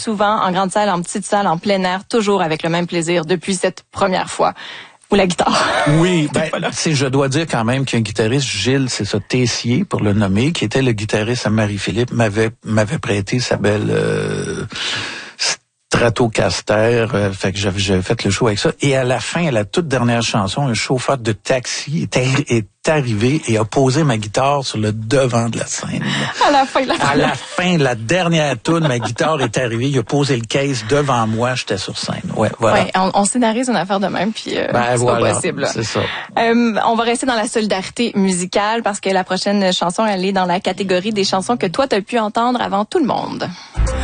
souvent, en grande salle, en petite salle, en plein air, toujours avec le même plaisir depuis cette première fois. Ou la guitare. Oui, je dois dire quand même qu'un guitariste, Gilles, c'est ça, Tessier, pour le nommer, qui était le guitariste à Marie-Philippe, m'avait prêté sa belle Stratocaster, fait que j'avais fait le show avec ça. Et à la fin, à la toute dernière chanson, un chauffeur de taxi est arrivé et a posé ma guitare sur le devant de la scène. À la fin, la dernière tune, ma guitare est arrivée, il a posé le case devant moi, j'étais sur scène. Ouais, voilà. Ouais, on scénarise une affaire de même, puis c'est pas possible. Là. C'est ça. On va rester dans la solidarité musicale parce que la prochaine chanson, elle est dans la catégorie des chansons que toi, t'as pu entendre avant tout le monde.